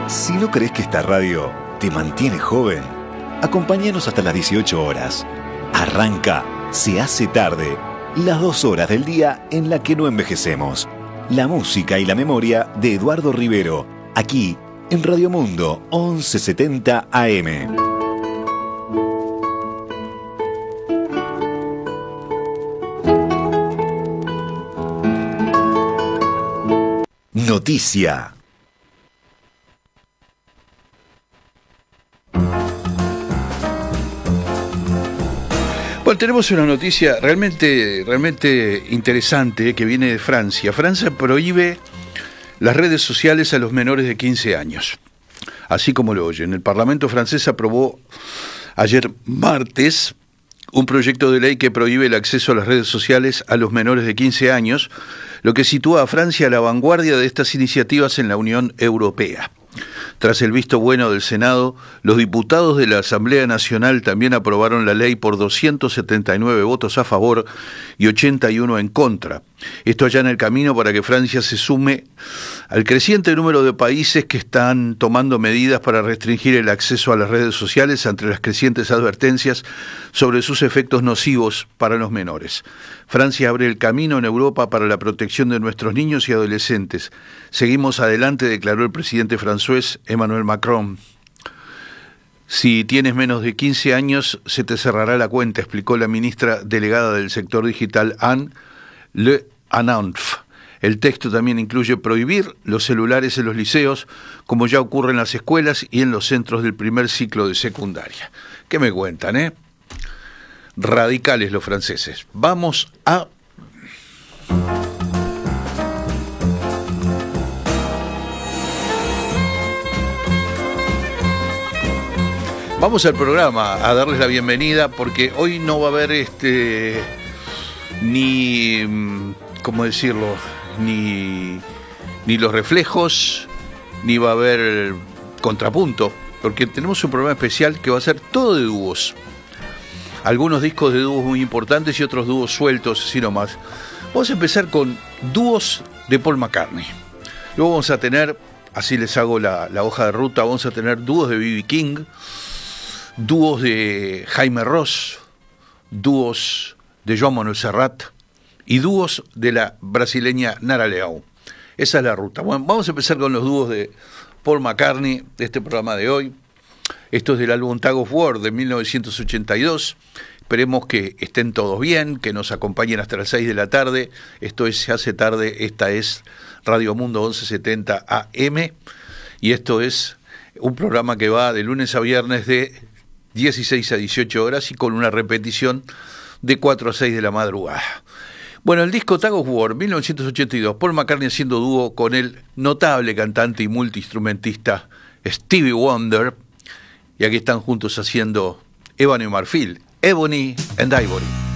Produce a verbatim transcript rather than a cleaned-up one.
Si no crees que esta radio te mantiene joven, acompáñanos hasta las dieciocho horas. Arranca Se hace tarde, las dos horas del día en la que no envejecemos. La música y la memoria de Eduardo Rivero, aquí en Radio Mundo once setenta A M. Noticia. Bueno, tenemos una noticia realmente, realmente interesante que viene de Francia. Francia prohíbe las redes sociales a los menores de quince años. Así como lo oyen, el Parlamento francés aprobó ayer martes un proyecto de ley que prohíbe el acceso a las redes sociales a los menores de quince años, lo que sitúa a Francia a la vanguardia de estas iniciativas en la Unión Europea. Tras el visto bueno del Senado, los diputados de la Asamblea Nacional también aprobaron la ley por doscientos setenta y nueve votos a favor y ochenta y uno en contra. Esto allana el camino para que Francia se sume al creciente número de países que están tomando medidas para restringir el acceso a las redes sociales ante las crecientes advertencias sobre sus efectos nocivos para los menores. Francia abre el camino en Europa para la protección de nuestros niños y adolescentes. Seguimos adelante, declaró el presidente francés Emmanuel Macron. Si tienes menos de quince años, se te cerrará la cuenta, explicó la ministra delegada del sector digital Anne Le Ananf. El texto también incluye prohibir los celulares en los liceos, como ya ocurre en las escuelas y en los centros del primer ciclo de secundaria. ¿Qué me cuentan, eh? Radicales los franceses. Vamos a... Vamos al programa a darles la bienvenida, porque hoy no va a haber este ni, ¿cómo decirlo? Ni, ni los reflejos, ni va a haber contrapunto, porque tenemos un programa especial que va a ser todo de dúos. Algunos discos de dúos muy importantes y otros dúos sueltos, así nomás. Vamos a empezar con dúos de Paul McCartney. Luego vamos a tener, así les hago la, la hoja de ruta, vamos a tener dúos de B B King, dúos de Jaime Ross, dúos de Joan Manuel Serrat y dúos de la brasileña Nara Leão. Esa es la ruta. Bueno, vamos a empezar con los dúos de Paul McCartney de este programa de hoy. Esto es del álbum Tug of War de mil novecientos ochenta y dos. Esperemos que estén todos bien, que nos acompañen hasta las seis de la tarde. Esto es Se hace tarde, esta es Radio Mundo once setenta A M. Y esto es un programa que va de lunes a viernes de dieciséis a dieciocho horas y con una repetición de cuatro a seis de la madrugada. Bueno, el disco Tug of War, mil novecientos ochenta y dos, Paul McCartney haciendo dúo con el notable cantante y multiinstrumentista Stevie Wonder, y aquí están juntos haciendo Ébano y Marfil, Ebony and Ivory.